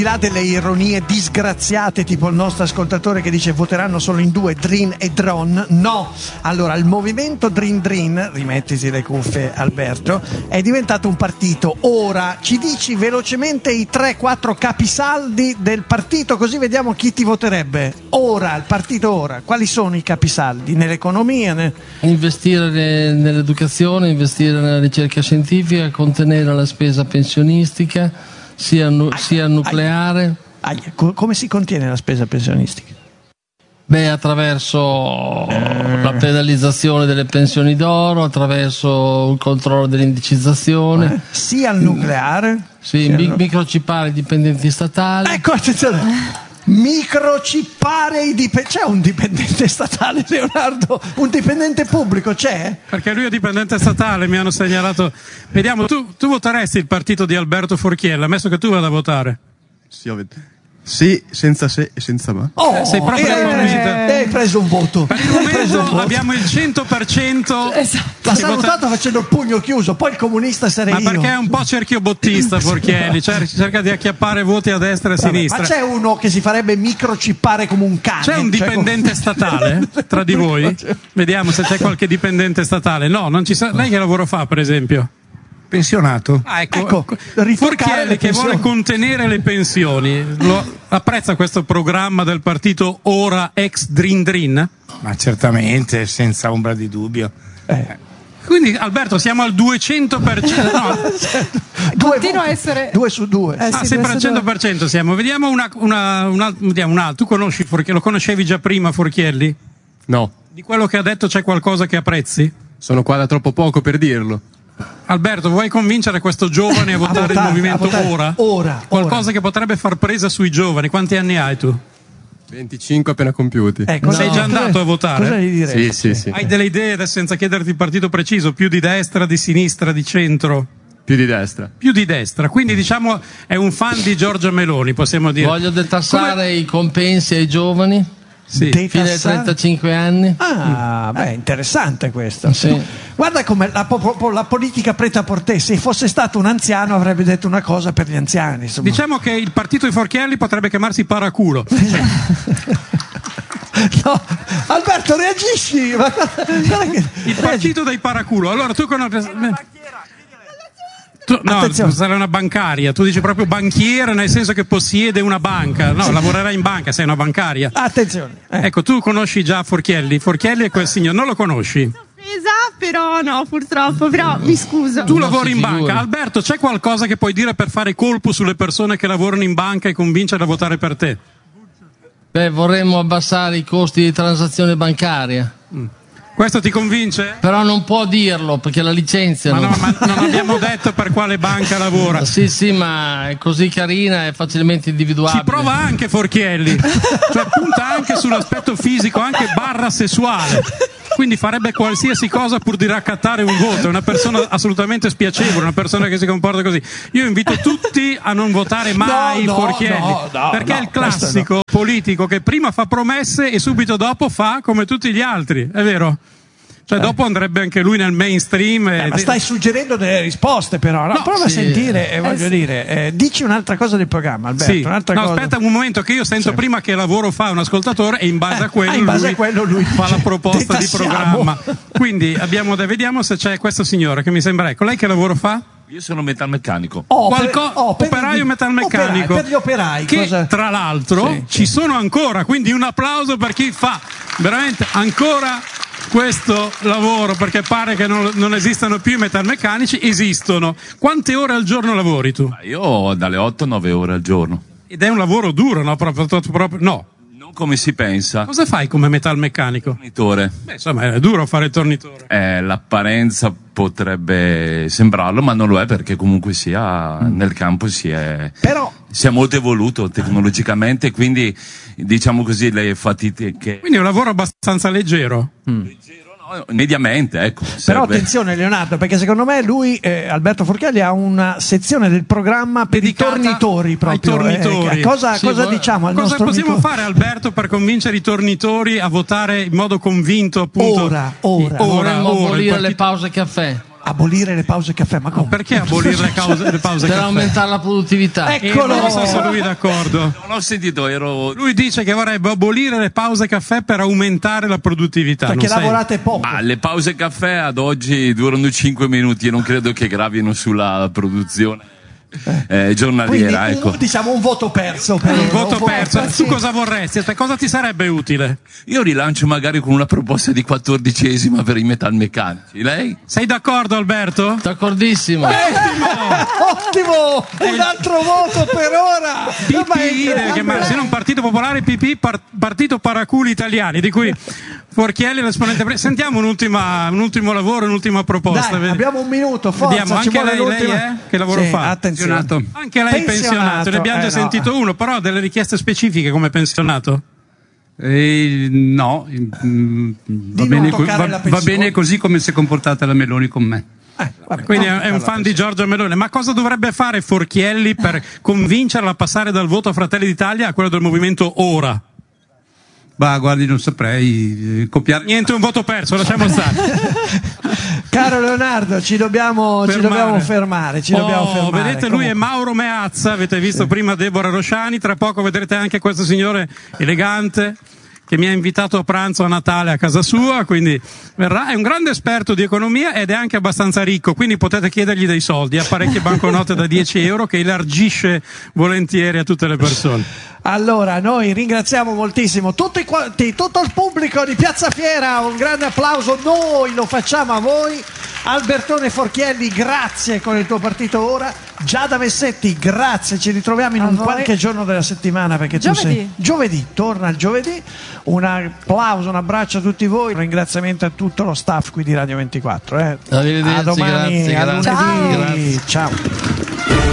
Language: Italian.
là delle ironie disgraziate, tipo il nostro ascoltatore che dice voteranno solo in due, Drin e Dron, no. Allora, il movimento Drin Drin, rimettisi le cuffie Alberto, è diventato un partito. Ora ci dici velocemente i 3-4 capisaldi del partito, così vediamo chi ti voterebbe. Ora, il partito ora, quali sono i capisaldi? Nell'economia? Investire nell'educazione, investire nella ricerca scientifica, contenere la spesa pensionistica, sia nucleare. Come si contiene la spesa pensionistica? Beh, attraverso la penalizzazione delle pensioni d'oro, attraverso il controllo dell'indicizzazione. Sia il nucleare? Sì, microchippare i dipendenti statali. Ecco, attenzione! Microchippare i dipendenti. C'è un dipendente statale, Leonardo? Un dipendente pubblico c'è? Perché lui è dipendente statale, mi hanno segnalato. Vediamo, tu voteresti il partito di Alberto Forchiella, ammesso che tu vada a votare? Sì, senza se e senza ma. Sei proprio hai preso un voto. Per il momento abbiamo il 100%. Esatto. L'ha salutato facendo il pugno chiuso, poi il comunista sarei io. Ma perché è un po' cerchiobottista Forchielli, cerca di acchiappare voti a destra e a sinistra. Ma c'è uno che si farebbe microchippare come un cane? C'è un dipendente statale tra di voi? Vediamo se c'è qualche dipendente statale. No, non ci sa. Lei che lavoro fa, per esempio? Pensionato. Ecco, Forchielli che vuole contenere le pensioni, apprezza questo programma del partito ora ex Drin Drin? Ma certamente, senza ombra di dubbio. Quindi Alberto siamo al 200%. No. Continua a essere 2 su 2. Sì, sempre al 100% siamo. Vediamo una. Tu conosci Forchielli? Lo conoscevi già prima Forchielli? No. Di quello che ha detto c'è qualcosa che apprezzi? Sono qua da troppo poco per dirlo. Alberto, vuoi convincere questo giovane a votare il movimento ora? Qualcosa che potrebbe far presa sui giovani. Quanti anni hai tu? 25 appena compiuti. Sei già andato a votare? Cosa gli direi? Sì. Hai delle idee adesso senza chiederti il partito preciso? Più di destra, di sinistra, di centro? Più di destra. Più di destra, quindi diciamo è un fan di Giorgia Meloni, possiamo dire. Voglio detassare i compensi ai giovani. Sì. Fino ai 35 anni. Interessante questo. Sì. Guarda come la politica prêt-à-porter, se fosse stato un anziano avrebbe detto una cosa per gli anziani, insomma. Diciamo che il partito di Forchielli potrebbe chiamarsi Paraculo. No, Alberto, reagisci. Il partito dei Paraculo. Allora tu conosci. No, sarà una bancaria. Tu dici proprio banchiere nel senso che possiede una banca. No, lavorerai in banca, sei una bancaria. Attenzione. Ecco, tu conosci già Forchielli. Forchielli è quel signore, non lo conosci? Però no, purtroppo, però mi scuso. Tu lavori in banca. Alberto, c'è qualcosa che puoi dire per fare colpo sulle persone che lavorano in banca e convincere a votare per te? Beh, vorremmo abbassare i costi di transazione bancaria. Questo ti convince? Però non può dirlo perché la licenziano. Ma non abbiamo detto per quale banca lavora. Sì, ma è così carina, è facilmente individuabile. Ci prova anche Forchielli, cioè punta anche sull'aspetto fisico, anche barra sessuale. Quindi farebbe qualsiasi cosa pur di raccattare un voto. È una persona assolutamente spiacevole, una persona che si comporta così. Io invito tutti a non votare mai Forchielli, perché è il classico politico che prima fa promesse e subito dopo fa come tutti gli altri, è vero? Cioè dopo andrebbe anche lui nel mainstream. Ma stai suggerendo delle risposte però, no? Prova a sentire, voglio dire, dici un'altra cosa del programma, Alberto. Sì. Un'altra cosa. Aspetta un momento che io sento prima che lavoro fa un ascoltatore e in base a quello lui fa la proposta di programma. Quindi vediamo se c'è questa signora che mi sembra, ecco, lei che lavoro fa? Io sono metalmeccanico. Operaio metalmeccanico. Per gli operai. Che tra l'altro ci sono ancora, quindi un applauso per chi fa veramente ancora questo lavoro, perché pare che non esistano più i metalmeccanici. Esistono. Quante ore al giorno lavori tu? Io dalle 8-9 ore al giorno. Ed è un lavoro duro, no? Proprio no. Non come si pensa. Cosa fai come metalmeccanico? Tornitore. Beh, insomma, è duro fare il tornitore. L'apparenza potrebbe sembrarlo, ma non lo è, perché comunque sia nel campo si è molto evoluto tecnologicamente, quindi diciamo così le fatiche. Quindi è un lavoro abbastanza leggero. Mediamente, ecco. Però attenzione Leonardo, perché secondo me lui, Alberto Forchielli, ha una sezione del programma per i tornitori proprio. Ai tornitori. Cosa diciamo al nostro possiamo fare, Alberto, per convincere i tornitori a votare in modo convinto, appunto? Ora. Vorremmo abolire le pause caffè. Abolire le pause caffè, ma come? Perché abolire le pause Per caffè? aumentare la produttività. Eccolo! Non so se lui è d'accordo. Non ho sentito, Lui dice che vorrebbe abolire le pause caffè per aumentare la produttività. Perché Non sei- lavorate poco. Ma le pause caffè ad oggi durano 5 minuti e non credo che gravino sulla produzione giornaliera. Quindi Ecco. diciamo un voto perso per Un voto perso. perso. Tu cosa vorresti? Aspetta, cosa ti sarebbe utile? Io rilancio magari con una proposta di 14esima per i metalmeccanici. Lei? Sei d'accordo, Alberto? D'accordissimo. Ottimo! Un altro voto per ora! Ma è PP, che se non Partito Popolare, PP, Partito Paraculi Italiani, di cui Forchielli è l'esponente. Sentiamo un ultimo lavoro, un'ultima proposta. Dai, vedi. abbiamo un minuto, forza. Vediamo, ci anche vuole lei l'ultima. è? Che lavoro Sì, fa? Attenzione. Anche lei pensionato, ne abbiamo già sentito uno, però ha delle richieste specifiche come pensionato? No, non toccare la va pensione. bene così come si è comportata la Meloni con me. Vabbè, Quindi no, è un fan di Giorgia Meloni. Ma cosa dovrebbe fare Forchielli per convincerla a passare dal voto a Fratelli d'Italia a quello del movimento Ora? Bah, guardi, non saprei copiare. Niente, un voto perso, lasciamo stare. Caro Leonardo, ci dobbiamo fermare. Vedete, lui è Mauro Meazza, avete visto prima Deborah Rosciani, tra poco vedrete anche questo signore elegante che mi ha invitato a pranzo a Natale a casa sua, quindi verrà. È un grande esperto di economia ed è anche abbastanza ricco, quindi potete chiedergli dei soldi, ha parecchie banconote da 10 euro che elargisce volentieri a tutte le persone. Allora, noi ringraziamo moltissimo tutti quanti, tutto il pubblico di Piazza Fiera, un grande applauso, noi lo facciamo a voi. Albertone Forchielli, grazie con il tuo partito Ora. Giada Messetti, grazie, ci ritroviamo in qualche giorno della settimana perché giovedì, torna il giovedì. Un applauso, un abbraccio a tutti voi, un ringraziamento a tutto lo staff qui di Radio 24. Arrivederci, a domani, grazie, a grazie. lunedì. Grazie. Ciao.